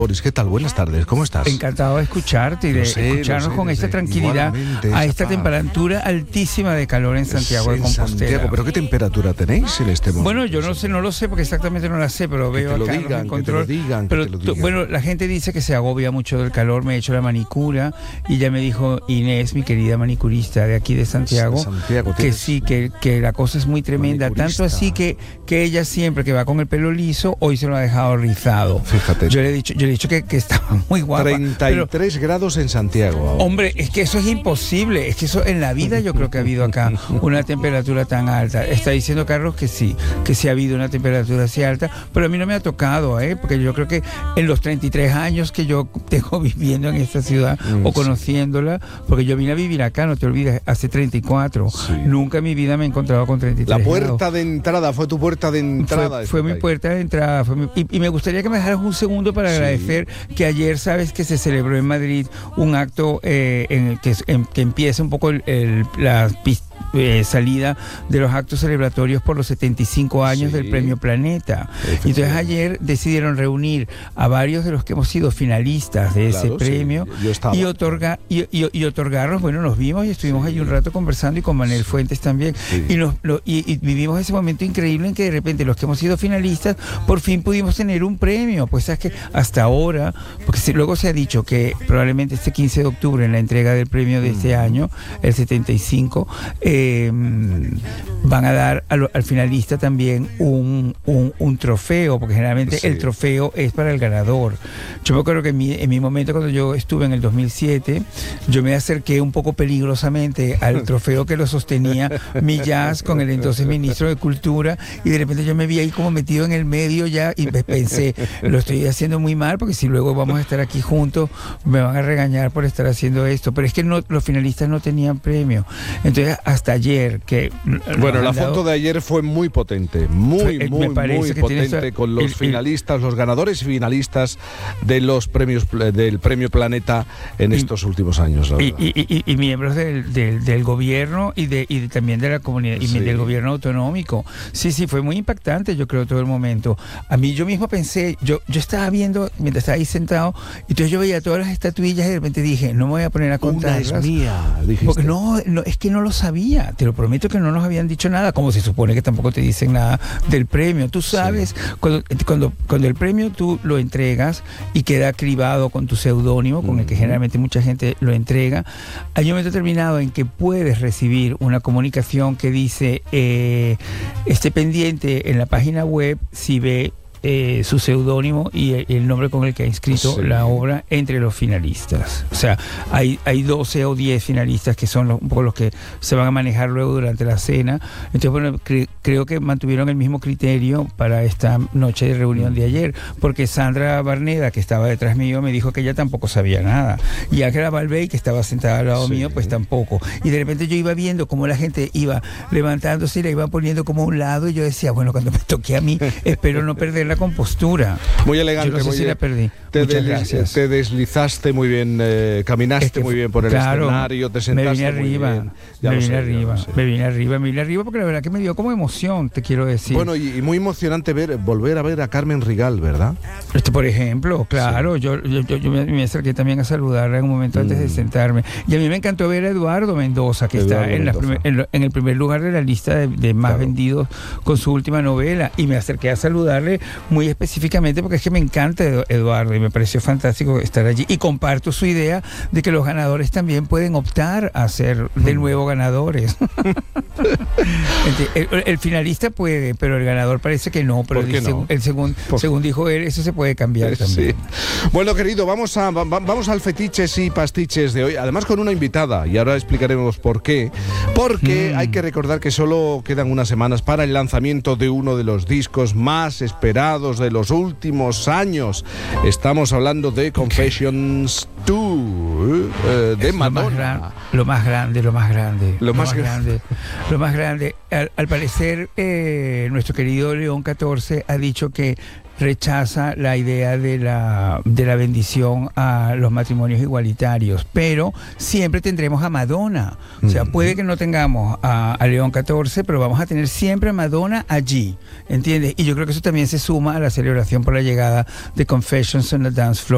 Boris, ¿qué tal? Buenas tardes, ¿cómo estás? Encantado de escucharte y de escucharnos con esta tranquilidad a esta temperatura altísima de calor en Santiago de Compostela. Santiago, ¿pero qué temperatura tenéis en este momento? Bueno, yo no lo sé porque exactamente no la sé, pero veo acá en control. Pero bueno, la gente dice que se agobia mucho del calor. Me he hecho la manicura y ya me dijo Inés, mi querida manicurista de aquí de Santiago, que sí, que la cosa es muy tremenda, tanto así que ella siempre que va con el pelo liso, hoy se lo ha dejado rizado. Fíjate. Yo le he dicho que estaba muy guapa. 33 grados en Santiago ahora. Hombre, es que eso es imposible. Es que eso en la vida yo creo que ha habido acá una temperatura tan alta. Está diciendo Carlos que sí ha habido una temperatura así alta, pero a mí no me ha tocado, porque yo creo que en los 33 años que yo tengo viviendo en esta ciudad o conociéndola, porque yo vine a vivir acá, no te olvides, hace 34. Sí. Nunca en mi vida me he encontrado con 33 La puerta grados. de entrada, fue tu puerta de entrada. Fue mi puerta de entrada. Y me gustaría que me dejaras un segundo para agradecer que ayer, sabes que se celebró en Madrid un acto en el que empieza un poco la salida de los actos celebratorios por los 75 años del Premio Planeta. Entonces ayer decidieron reunir a varios de los que hemos sido finalistas de ese premio y otorgarlos. Bueno, nos vimos y estuvimos allí un rato conversando y con Manuel Fuentes también. Y vivimos ese momento increíble en que de repente los que hemos sido finalistas por fin pudimos tener un premio. Pues sabes que hasta ahora, porque luego se ha dicho que probablemente este 15 de octubre en la entrega del premio de este año, el 75, van a dar al finalista también un trofeo, porque generalmente el trofeo es para el ganador. Yo me acuerdo que en mi momento, cuando yo estuve en el 2007, yo me acerqué un poco peligrosamente al trofeo que lo sostenía Millás con el entonces ministro de Cultura, y de repente yo me vi ahí como metido en el medio ya y pensé, lo estoy haciendo muy mal, porque si luego vamos a estar aquí juntos me van a regañar por estar haciendo esto. Pero es que los finalistas no tenían premio. Entonces hasta ayer que... Bueno, la foto de ayer fue muy potente, muy potente, con los finalistas, los ganadores y finalistas de los premios del Premio Planeta en estos últimos años. Y miembros del gobierno y también de la comunidad y del gobierno autonómico. Sí, fue muy impactante, yo creo, todo el momento. A mí yo mismo pensé, yo estaba viendo, mientras estaba ahí sentado, y entonces yo veía todas las estatuillas y de repente dije, no me voy a poner a contarlas. Una es mía, dijiste. Porque no, es que no lo sabía, te lo prometo que no nos habían dicho nada, como se supone que tampoco te dicen nada del premio. Tú sabes, cuando el premio tú lo entregas y queda cribado con tu seudónimo, con el que generalmente mucha gente lo entrega, hay un momento determinado en que puedes recibir una comunicación que dice, esté pendiente en la página web si ve su seudónimo y el nombre con el que ha inscrito la obra entre los finalistas. O sea, hay 12 o 10 finalistas que son un poco los que se van a manejar luego durante la cena. Entonces, bueno, creo que mantuvieron el mismo criterio para esta noche de reunión de ayer, porque Sandra Barneda, que estaba detrás mío, me dijo que ella tampoco sabía nada. Y Ángela Balbey, que estaba sentada al lado mío, pues tampoco. Y de repente yo iba viendo cómo la gente iba levantándose y la iba poniendo como a un lado, y yo decía, bueno, cuando me toque a mí, espero no perder la compostura. Muy elegante. Yo no sé si la perdí. Muchas gracias. Te deslizaste muy bien, caminaste muy bien por el escenario, te sentaste me vine arriba, me vine arriba porque la verdad que me dio como emoción, te quiero decir. Bueno, y muy emocionante volver a ver a Carmen Rigal, ¿verdad? Por ejemplo, claro, yo me acerqué también a saludarla en un momento antes de sentarme. Y a mí me encantó ver a Eduardo Mendoza, que está en el primer lugar de la lista de más vendidos con su última novela, y me acerqué a saludarle muy específicamente porque es que me encanta Eduardo y me pareció fantástico estar allí, y comparto su idea de que los ganadores también pueden optar a ser de nuevo ganadores. El finalista puede, pero el ganador parece que no, pero según dijo él, eso se puede cambiar también. Bueno, querido, vamos al fetiches y pastiches de hoy, además con una invitada, y ahora explicaremos por qué. Porque hay que recordar que solo quedan unas semanas para el lanzamiento de uno de los discos más esperados de los últimos años. Estamos hablando de Confessions 2 de Madonna. Lo más grande. Al parecer, nuestro querido León XIV ha dicho que rechaza la idea de la bendición a los matrimonios igualitarios, pero siempre tendremos a Madonna. O sea, puede que no tengamos a León XIV, pero vamos a tener siempre a Madonna allí, ¿entiendes? Y yo creo que eso también se suma a la celebración por la llegada de Confessions on the Dance Floor